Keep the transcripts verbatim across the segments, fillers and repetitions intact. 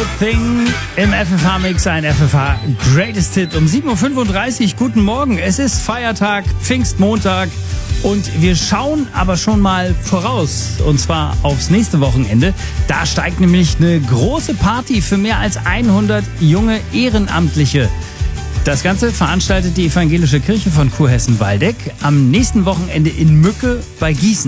Good Thing im F F H-Mix, ein F F H Greatest Hit um sieben Uhr fünfunddreißig. Guten Morgen, es ist Feiertag, Pfingstmontag und wir schauen aber schon mal voraus und zwar aufs nächste Wochenende. Da steigt nämlich eine große Party für mehr als hundert junge Ehrenamtliche. Das Ganze veranstaltet die Evangelische Kirche von Kurhessen-Waldeck am nächsten Wochenende in Mücke bei Gießen.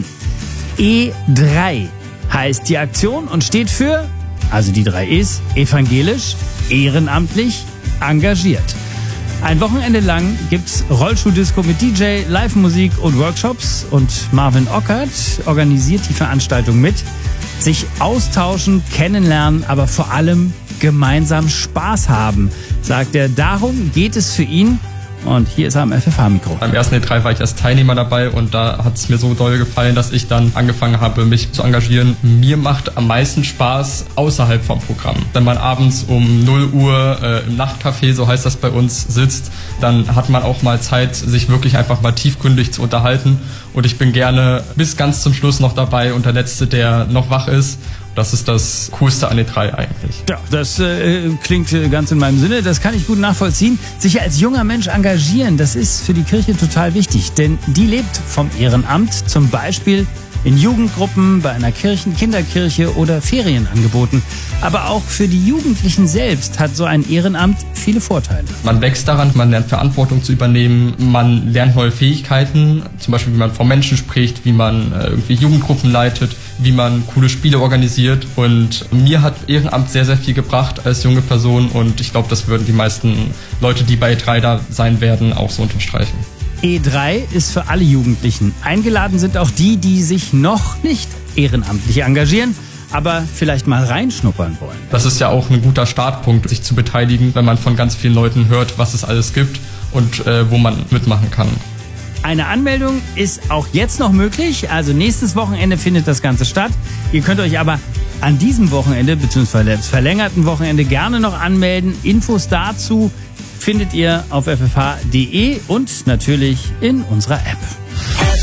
E drei heißt die Aktion und steht für, also die drei E's, evangelisch, ehrenamtlich, engagiert. Ein Wochenende lang gibt's Rollschuh-Disco mit D J, Live-Musik und Workshops und Marvin Ockert organisiert die Veranstaltung mit. Sich austauschen, kennenlernen, aber vor allem gemeinsam Spaß haben, sagt er. Darum geht es für ihn. Und hier ist er am F F H-Mikro. Beim ersten E drei war ich als Teilnehmer dabei und da hat es mir so doll gefallen, dass ich dann angefangen habe, mich zu engagieren. Mir macht am meisten Spaß außerhalb vom Programm. Wenn man abends um null Uhr äh, im Nachtcafé, so heißt das bei uns, sitzt, dann hat man auch mal Zeit, sich wirklich einfach mal tiefgründig zu unterhalten. Und ich bin gerne bis ganz zum Schluss noch dabei und der Letzte, der noch wach ist. Das ist das Coolste an E drei eigentlich. Ja, das äh, klingt ganz in meinem Sinne. Das kann ich gut nachvollziehen. Sich als junger Mensch engagieren, das ist für die Kirche total wichtig. Denn die lebt vom Ehrenamt, zum Beispiel in Jugendgruppen, bei einer Kirchen-, Kinderkirche oder Ferienangeboten. Aber auch für die Jugendlichen selbst hat so ein Ehrenamt viele Vorteile. Man wächst daran, man lernt Verantwortung zu übernehmen, man lernt neue Fähigkeiten, zum Beispiel wie man vor Menschen spricht, wie man äh, irgendwie Jugendgruppen leitet, wie man coole Spiele organisiert. Und mir hat Ehrenamt sehr, sehr viel gebracht als junge Person und ich glaube, das würden die meisten Leute, die bei E drei da sein werden, auch so unterstreichen. E drei ist für alle Jugendlichen. Eingeladen sind auch die, die sich noch nicht ehrenamtlich engagieren, aber vielleicht mal reinschnuppern wollen. Das ist ja auch ein guter Startpunkt, sich zu beteiligen, wenn man von ganz vielen Leuten hört, was es alles gibt und äh, wo man mitmachen kann. Eine Anmeldung ist auch jetzt noch möglich, also nächstes Wochenende findet das Ganze statt. Ihr könnt euch aber an diesem Wochenende bzw. verlängerten Wochenende gerne noch anmelden. Infos dazu findet ihr auf f f h punkt d e und natürlich in unserer App.